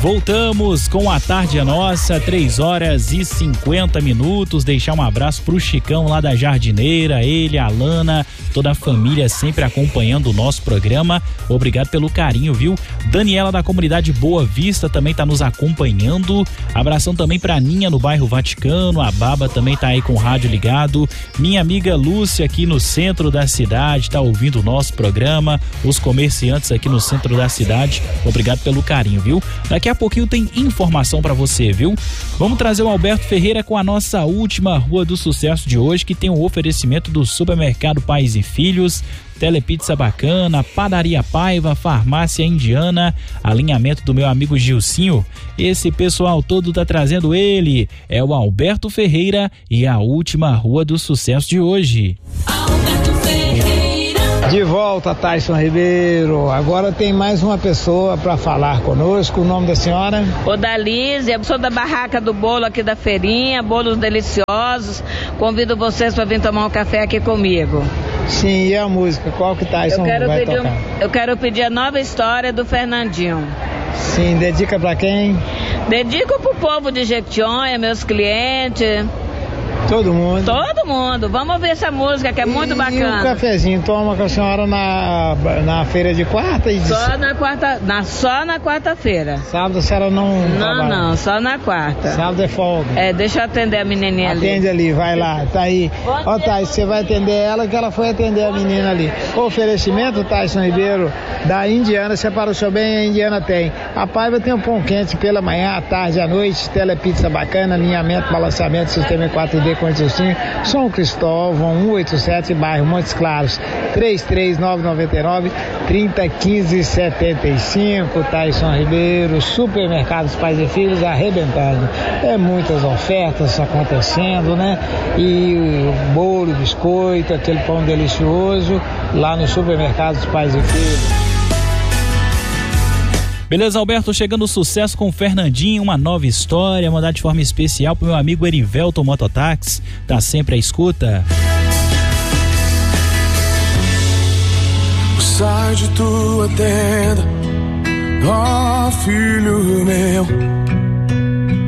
Voltamos com a Tarde é Nossa, 3h50. Deixar um abraço pro Chicão lá da Jardineira, ele, a Lana, toda a família sempre acompanhando o nosso programa. Obrigado pelo carinho, viu? Daniela da comunidade Boa Vista também tá nos acompanhando. Abração também pra Ninha no bairro Vaticano, a Baba também tá aí com o rádio ligado. Minha amiga Lúcia aqui no centro da cidade tá ouvindo o nosso programa. Os comerciantes aqui no centro da cidade, obrigado pelo carinho, viu? Daqui a pouquinho tem informação pra você, viu? Vamos trazer o Alberto Ferreira com a nossa última Rua do Sucesso de hoje, que tem o oferecimento do Supermercado Pais e Filhos, Telepizza Bacana, Padaria Paiva, Farmácia Indiana, alinhamento do meu amigo Gilcinho. Esse pessoal todo tá trazendo ele, é o Alberto Ferreira e a última Rua do Sucesso de hoje. Alberto Ferreira. De volta, Tyson Ribeiro. Agora tem mais uma pessoa para falar conosco. O nome da senhora? Odalise, eu sou da barraca do bolo aqui da feirinha, bolos deliciosos. Convido vocês para vir tomar um café aqui comigo. Sim, e a música? Qual que Tyson vai tocar? Eu quero pedir a Nova História do Fernandinho. Sim, dedica para quem? Dedico pro povo de Jequitinhonha, meus clientes. Todo mundo. Todo mundo. Vamos ouvir essa música que é muito bacana. E o cafezinho toma com a senhora na feira de quarta? Só na quarta-feira. Sábado a senhora não... Não, só na quarta. Sábado é folga. Deixa eu atender a menininha ali. Atende ali, vai lá, tá aí. Ó, Tyson, você vai atender ela que ela foi atender a menina ali. Oferecimento, Tyson Ribeiro, da Indiana, separa o seu bem, a Indiana tem. A Paiva tem um pão quente pela manhã, à tarde, à noite, telepizza bacana, alinhamento, balanceamento, sistema 4D com exercício, São Cristóvão, 187, bairro Montes Claros, 33999-301575, Tyson Ribeiro, Supermercados Pais e Filhos arrebentando. É muitas ofertas acontecendo, né? E o bolo, biscoito, aquele pão delicioso lá no Supermercados Pais e Filhos. Beleza, Alberto, chegando o sucesso com o Fernandinho, uma nova história, mandar de forma especial pro meu amigo Erivelton Mototáxi, tá sempre à escuta. Sai de tua tenda, ó filho meu,